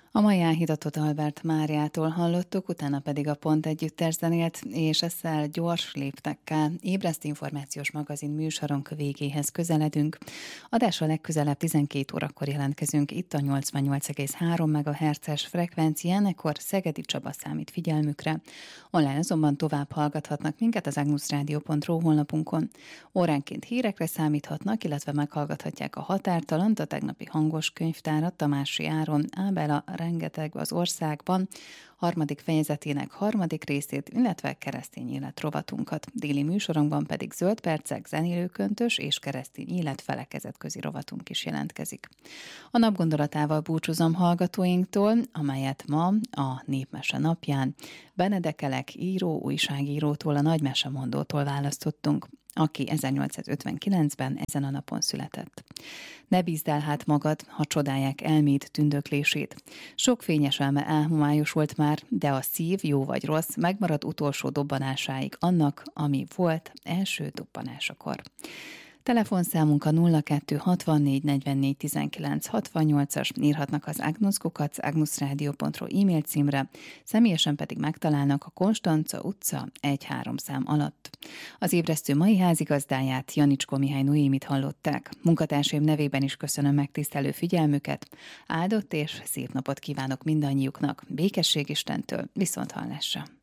A mai áhítatot Albert Máriától hallottuk, utána pedig a Pont együttes zenélt, és ezzel gyors léptekkel ébresztő információs magazin műsorunk végéhez közeledünk. Adásra legközelebb 12 órakor jelentkezünk itt a 88,3 MHz-es frekvencián, ekkor Szegedi Csaba számít figyelmükre. Online azonban tovább hallgathatnak minket az agnusradio.ru honlapunkon. Óránként hírekre számíthatnak, illetve meghallgathatják a Határtalant, a tegnapi hangos könyvtárat Tamási Áron, Ábel rengeteg az országban, harmadik fejezetének harmadik részét, illetve keresztény élet rovatunkat. Déli műsorunkban pedig zöld percek, zenélőköntös és keresztény élet felekezetközi rovatunk is jelentkezik. A napgondolatával búcsúzom hallgatóinktól, amelyet ma a Népmese napján Benedek Elek író, újságírótól, a nagymesemondótól választottunk, aki 1859-ben ezen a napon született. Ne bízd el hát magad, ha csodálják elméd tündöklését. Sok fényes elme elhomályosult már, de a szív, jó vagy rossz, megmarad utolsó dobbanásáig annak, ami volt első dobbanásakor. Telefonszámunk a 02 64 44 19 68-as, írhatnak az agnus@agnusradio.ru e-mail címre, személyesen pedig megtalálnak a Konstanca utca 1-3 szám alatt. Az ébresztő mai házigazdáját, Janicskó Mihály Noémit hallották. Munkatársaim nevében is köszönöm megtisztelő figyelmüket. Áldott és szép napot kívánok mindannyiuknak. Békesség Istentől, viszonthallásra!